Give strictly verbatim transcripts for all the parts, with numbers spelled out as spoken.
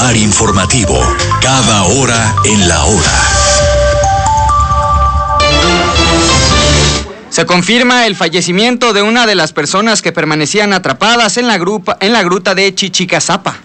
Radar informativo. Cada hora en la hora. Se confirma el fallecimiento de una de las personas que permanecían atrapadas en la, grupa, en la gruta de Chichicazapa.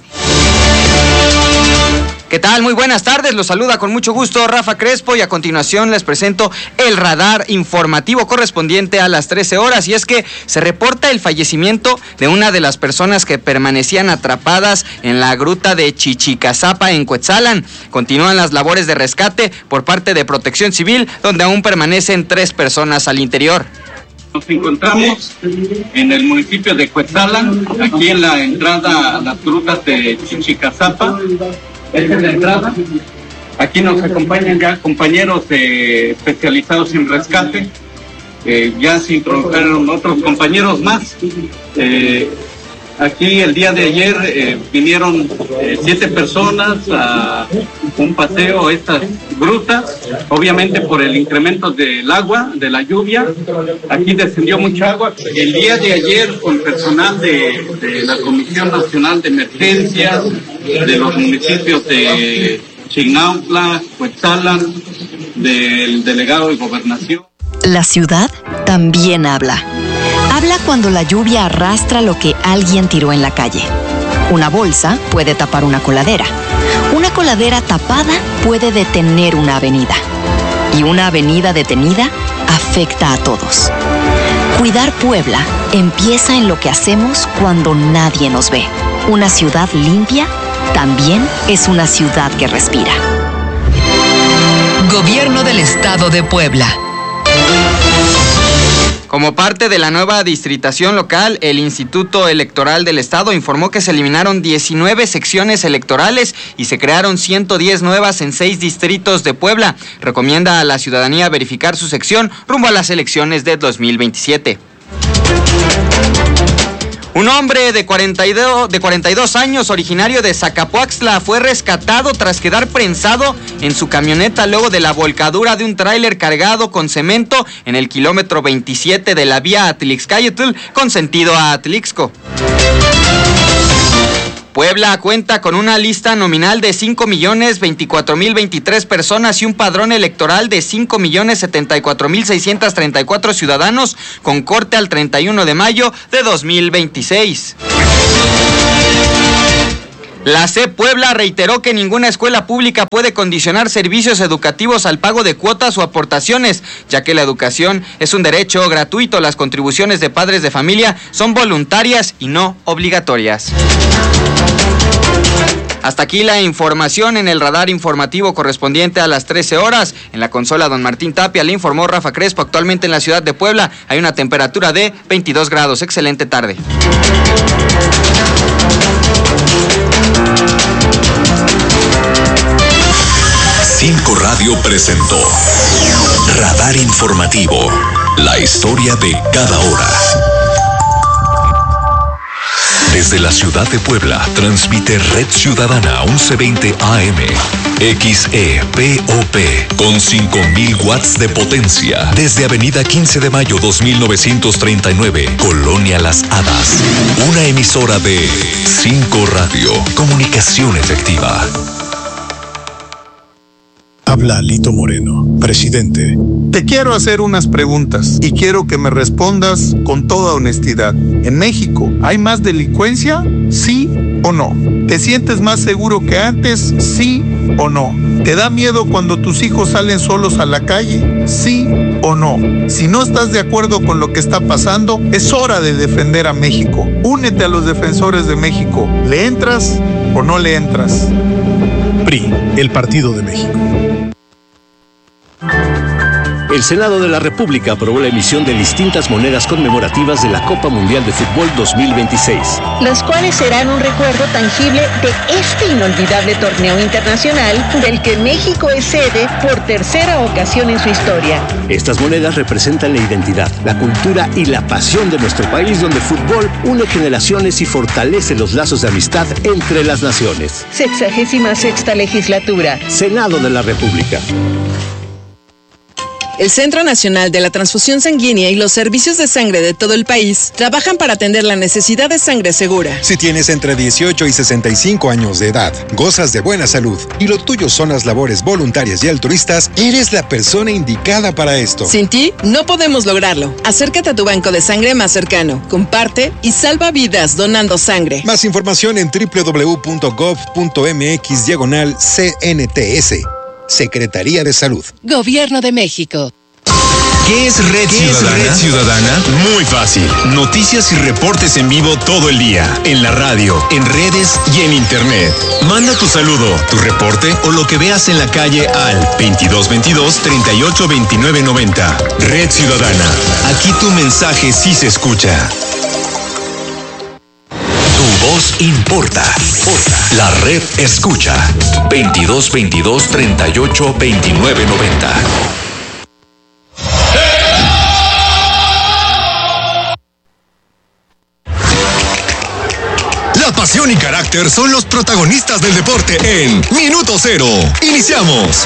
¿Qué tal? Muy buenas tardes, los saluda con mucho gusto Rafa Crespo y a continuación les presento el radar informativo correspondiente a las trece horas, y es que se reporta el fallecimiento de una de las personas que permanecían atrapadas en la gruta de Chichicazapa en Cuetzalan. Continúan las labores de rescate por parte de Protección Civil, donde aún permanecen tres personas al interior. Nos encontramos en el municipio de Cuetzalan, aquí en la entrada a las grutas de Chichicazapa. Esta es la entrada. Aquí nos acompañan ya compañeros eh, especializados en rescate. Eh, ya se introdujeron otros compañeros más. Eh, aquí el día de ayer eh, vinieron eh, siete personas a un paseo a estas grutas. Obviamente por el incremento del agua, de la lluvia. Aquí descendió mucha agua. El día de ayer con personal de, de la Comisión Nacional de Emergencias, de los municipios de Chignautla, Cuetzalan, del delegado de Gobernación. La ciudad también habla. Habla cuando la lluvia arrastra lo que alguien tiró en la calle. Una bolsa puede tapar una coladera. Una coladera tapada puede detener una avenida. Y una avenida detenida afecta a todos. Cuidar Puebla empieza en lo que hacemos cuando nadie nos ve. Una ciudad limpia también es una ciudad que respira. Gobierno del Estado de Puebla. Como parte de la nueva distritación local, el Instituto Electoral del Estado informó que se eliminaron diecinueve secciones electorales y se crearon ciento diez nuevas en seis distritos de Puebla. Recomienda a la ciudadanía verificar su sección rumbo a las elecciones de dos mil veintisiete. Un hombre de cuarenta y dos años, originario de Zacapuaxtla, fue rescatado tras quedar prensado en su camioneta luego de la volcadura de un tráiler cargado con cemento en el kilómetro veintisiete de la vía Atlixcayotl con sentido a Atlixco. Puebla cuenta con una lista nominal de cinco millones veinticuatro mil veintitrés personas y un padrón electoral de cinco millones setenta y cuatro mil seiscientos treinta y cuatro ciudadanos con corte al treinta y uno de mayo de dos mil veintiséis. La C E P Puebla reiteró que ninguna escuela pública puede condicionar servicios educativos al pago de cuotas o aportaciones, ya que la educación es un derecho gratuito. Las contribuciones de padres de familia son voluntarias y no obligatorias. Hasta aquí la información en el radar informativo correspondiente a las trece horas. En la consola, don Martín Tapia, le informó Rafa Crespo. Actualmente en la ciudad de Puebla hay una temperatura de veintidós grados. Excelente tarde. Cinco Radio presentó Radar Informativo, la historia de cada hora. Desde la ciudad de Puebla, transmite Red Ciudadana once veinte A M, X E P O P, con cinco mil watts de potencia, desde Avenida quince de mayo dos mil novecientos treinta y nueve, Colonia Las Hadas. Una emisora de Cinco Radio, comunicación efectiva. Habla Lito Moreno, presidente. Te quiero hacer unas preguntas y quiero que me respondas con toda honestidad. ¿En México hay más delincuencia? ¿Sí o no? ¿Te sientes más seguro que antes? ¿Sí o no? ¿Te da miedo cuando tus hijos salen solos a la calle? ¿Sí o no? Si no estás de acuerdo con lo que está pasando, es hora de defender a México. Únete a los defensores de México. ¿Le entras o no le entras? P R I, el Partido de México. El Senado de la República aprobó la emisión de distintas monedas conmemorativas de la Copa Mundial de Fútbol dos mil veintiséis. Las cuales serán un recuerdo tangible de este inolvidable torneo internacional del que México es sede por tercera ocasión en su historia. Estas monedas representan la identidad, la cultura y la pasión de nuestro país, donde el fútbol une generaciones y fortalece los lazos de amistad entre las naciones. Sexagésima sexta legislatura. Senado de la República. El Centro Nacional de la Transfusión Sanguínea y los servicios de sangre de todo el país trabajan para atender la necesidad de sangre segura. Si tienes entre dieciocho y sesenta y cinco años de edad, gozas de buena salud y lo tuyo son las labores voluntarias y altruistas, eres la persona indicada para esto. Sin ti, no podemos lograrlo. Acércate a tu banco de sangre más cercano, comparte y salva vidas donando sangre. Más información en doble u doble u doble u punto gov punto eme equis diagonal C N T S. Secretaría de Salud. Gobierno de México. ¿Qué es Red ¿Qué Ciudadana? es Red Ciudadana? Muy fácil. Noticias y reportes en vivo todo el día. En la radio, en redes y en internet. Manda tu saludo, tu reporte o lo que veas en la calle al veintidós veintidós treinta y ocho veintinueve noventa. Red Ciudadana. Aquí tu mensaje sí se escucha. Tu voz importa. Importa. La red escucha. veintidós veintidós treinta y ocho veintinueve noventa. La pasión y carácter son los protagonistas del deporte en Minuto Cero. Iniciamos.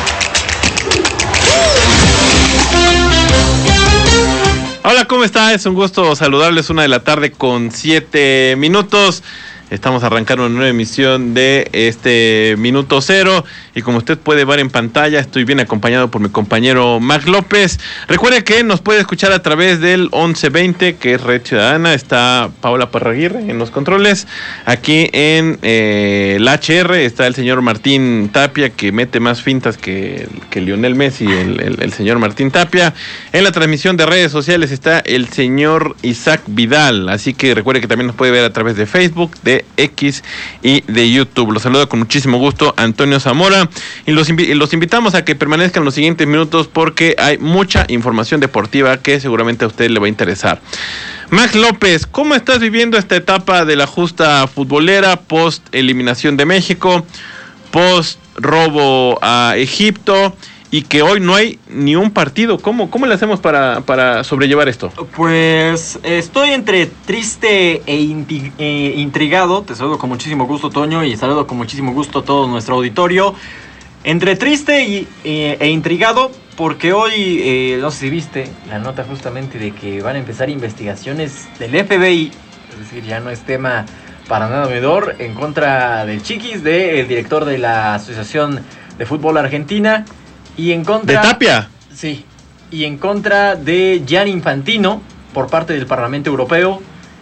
Hola, ¿cómo está? Es un gusto saludarles. Una de la tarde con siete minutos. Estamos arrancando una nueva emisión de este Minuto Cero y como usted puede ver en pantalla, estoy bien acompañado por mi compañero Mac López. Recuerde que nos puede escuchar a través del once veinte, que es Red Ciudadana. Está Paola Parraguirre en los controles. Aquí en eh, el H R está el señor Martín Tapia, que mete más fintas que, que Lionel Messi, el, el, el señor Martín Tapia. En la transmisión de redes sociales está el señor Isaac Vidal. Así que recuerde que también nos puede ver a través de Facebook, de X y de YouTube. Los saludo con muchísimo gusto Antonio Zamora y los, invi- los invitamos a que permanezcan los siguientes minutos porque hay mucha información deportiva que seguramente a usted le va a interesar. Max López, ¿cómo estás viviendo esta etapa de la justa futbolera post eliminación de México, post robo a Egipto? Y que hoy no hay ni un partido. ¿Cómo, cómo le hacemos para, para sobrellevar esto? Pues estoy entre triste e, inti- e intrigado. Te saludo con muchísimo gusto, Toño, y saludo con muchísimo gusto a todo nuestro auditorio. Entre triste y, e, e intrigado porque hoy, eh, no sé si viste la nota justamente de que van a empezar investigaciones del F B I. Es decir, ya no es tema para nada menor en contra del Chiquis, del director de la Asociación de Fútbol Argentina. Y en contra... ¿De Tapia? Sí. Y en contra de Gianni Infantino por parte del Parlamento Europeo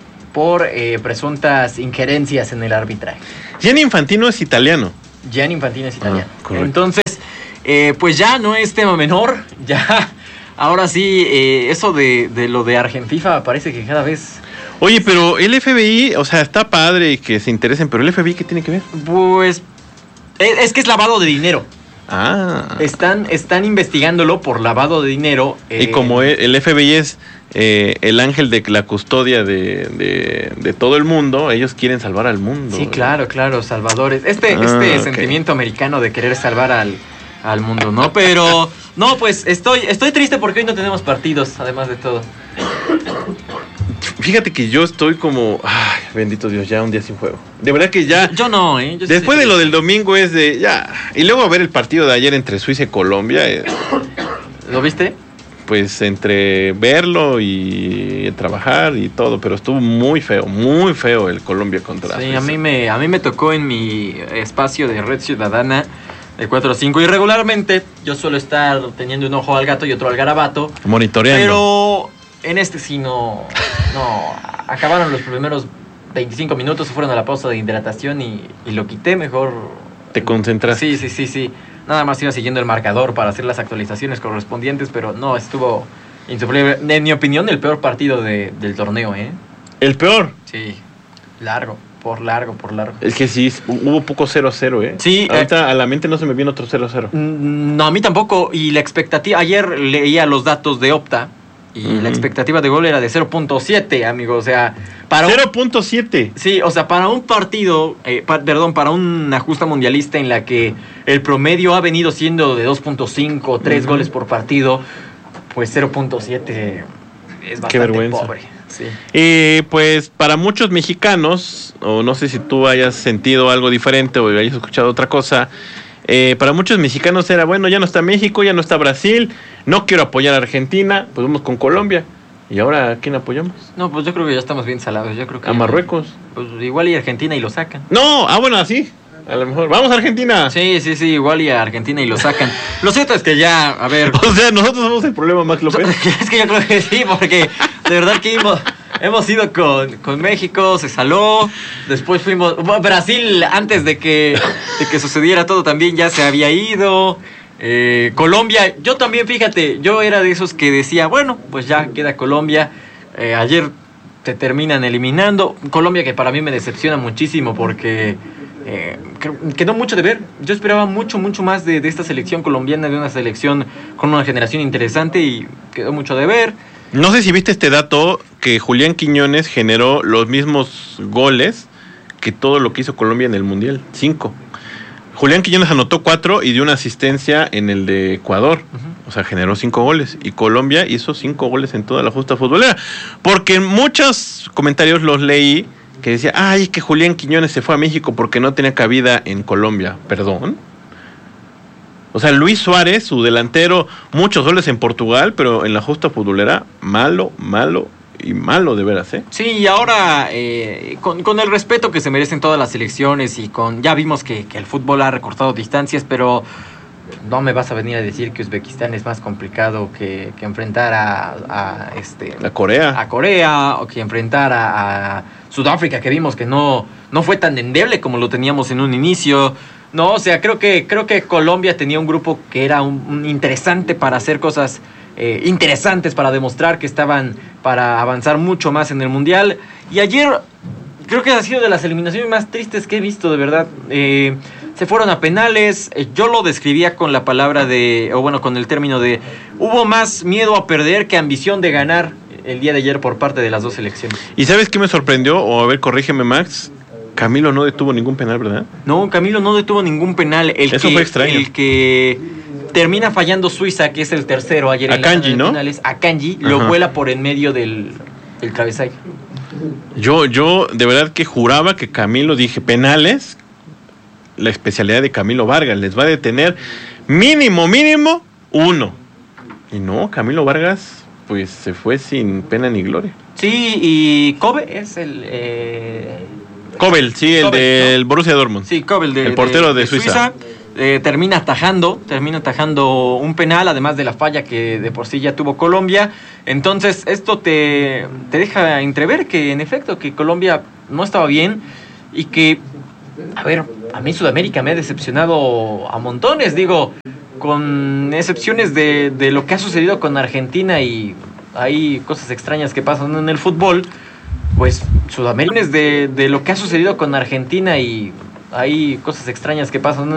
por eh, presuntas injerencias en el arbitraje. Gianni Infantino es italiano. Gianni Infantino es italiano. Ah, correcto. Entonces, eh, pues ya no es tema menor. Ya, ahora sí, eh, eso de, de lo de Argenfifa parece que cada vez... Oye, pero el F B I, o sea, está padre que se interesen, pero el F B I, ¿qué tiene que ver? Pues es, es que es lavado de dinero. Ah. Están, están investigándolo por lavado de dinero. Y eh, como el F B I es eh, el ángel de la custodia de, de, de todo el mundo, ellos quieren salvar al mundo. Sí, claro, claro, salvadores. Este, ah, este okay. sentimiento americano de querer salvar al, al mundo, ¿no? Pero, no, pues estoy, estoy triste porque hoy no tenemos partidos, además de todo. Fíjate que yo estoy como, ay, bendito Dios, ya un día sin juego. De verdad que ya... Yo no, ¿eh? Yo después sí, de lo del domingo es de, ya. Y luego a ver el partido de ayer entre Suiza y Colombia. Eh, ¿Lo viste? Pues entre verlo y trabajar y todo, pero estuvo muy feo, muy feo el Colombia contra Sí, Suiza. a mí me, a mí me tocó en mi espacio de Red Ciudadana de cuatro a cinco y regularmente yo suelo estar teniendo un ojo al gato y otro al garabato. Monitoreando. Pero en este sí no, no, acabaron los primeros veinticinco minutos, se fueron a la pausa de hidratación y, y lo quité mejor. ¿Te concentras? Sí, sí, sí, sí. Nada más iba siguiendo el marcador para hacer las actualizaciones correspondientes, pero no, estuvo insufrible. En mi opinión, el peor partido de, del torneo, ¿eh? ¿El peor? Sí, largo, por largo, por largo. Es que sí, hubo poco cero a cero, ¿eh? Sí. Ahorita eh, a la mente no se me viene otro cero a cero. No, a mí tampoco. Y la expectativa, ayer leía los datos de Opta y uh-huh. la expectativa de gol era de cero punto siete, amigo. O sea, para cero punto siete. Sí, o sea, para un partido, eh, pa, perdón, para una justa mundialista en la que el promedio ha venido siendo de dos punto cinco, tres uh-huh. goles por partido, pues cero punto siete es bastante Qué vergüenza. pobre. Sí. Y pues para muchos mexicanos, o no sé si tú hayas sentido algo diferente o hayas escuchado otra cosa, Eh, para muchos mexicanos era, bueno, ya no está México, ya no está Brasil, no quiero apoyar a Argentina, pues vamos con Colombia. ¿Y ahora a quién apoyamos? No, pues yo creo que ya estamos bien salados. Yo creo que a Marruecos. Pues igual y Argentina y lo sacan. No, ah, bueno, así. A lo mejor. ¡Vamos a Argentina! Sí, sí, sí, igual y a Argentina y lo sacan. Lo cierto es que ya, a ver... O sea, nosotros somos el problema, Max López. Es que yo creo que sí, porque de verdad que hemos, hemos ido con, con México, se saló, después fuimos... Brasil, antes de que, de que sucediera todo, también ya se había ido... Eh, Colombia, yo también, fíjate, yo era de esos que decía, bueno, pues ya queda Colombia. Eh, ayer te terminan eliminando. Colombia, que para mí me decepciona muchísimo porque eh, quedó mucho de ver. Yo esperaba mucho, mucho más de, de esta selección colombiana, de una selección con una generación interesante, y quedó mucho de ver. No sé si viste este dato, que Julián Quiñones generó los mismos goles que todo lo que hizo Colombia en el Mundial, cinco. Julián Quiñones anotó cuatro y dio una asistencia en el de Ecuador. Uh-huh. O sea, generó cinco goles. Y Colombia hizo cinco goles en toda la justa futbolera. Porque en muchos comentarios los leí que decía, ay, que Julián Quiñones se fue a México porque no tenía cabida en Colombia. ¿Perdón? O sea, Luis Suárez, su delantero, muchos goles en Portugal, pero en la justa futbolera, malo, malo y malo de veras, ¿eh? Sí, y ahora eh, con, con el respeto que se merecen todas las selecciones, y con ya vimos que, que el fútbol ha recortado distancias, pero no me vas a venir a decir que Uzbekistán es más complicado que, que enfrentar a, a este a Corea a Corea o que enfrentar a, a Sudáfrica, que vimos que no no fue tan endeble como lo teníamos en un inicio. No, o sea, creo que creo que Colombia tenía un grupo que era un, un interesante para hacer cosas Eh, interesantes, para demostrar que estaban para avanzar mucho más en el Mundial. Y ayer creo que ha sido de las eliminaciones más tristes que he visto, de verdad. Eh, se fueron a penales. Eh, yo lo describía con la palabra de, o bueno, con el término de, hubo más miedo a perder que ambición de ganar el día de ayer por parte de las dos selecciones. ¿Y sabes qué me sorprendió? O a ver, corrígeme, Max. Camilo no detuvo ningún penal, ¿verdad? No, Camilo no detuvo ningún penal. El Eso que, fue extraño. El que termina fallando Suiza, que es el tercero ayer en Akanji, ¿no? Penales, Akanji lo Ajá. vuela por en medio del, del travesaño. Yo, yo de verdad que juraba que Camilo, dije, penales, la especialidad de Camilo Vargas, les va a detener mínimo, mínimo, uno. Y no, Camilo Vargas, pues se fue sin pena ni gloria. Sí, y Kobe es el... Eh... Kobel, sí, el Kobel, del ¿no? Borussia Dortmund. Sí, Kobel, de, el portero de, de, de Suiza. Suiza. Eh, termina atajando, termina atajando un penal, además de la falla que de por sí ya tuvo Colombia. Entonces esto te, te deja entrever que en efecto que Colombia no estaba bien, y que, a ver, a mí Sudamérica me ha decepcionado a montones, digo, con excepciones de, de lo que ha sucedido con Argentina, y hay cosas extrañas que pasan en el fútbol. Pues Sudamérica, de, de lo que ha sucedido con Argentina, y hay cosas extrañas que pasan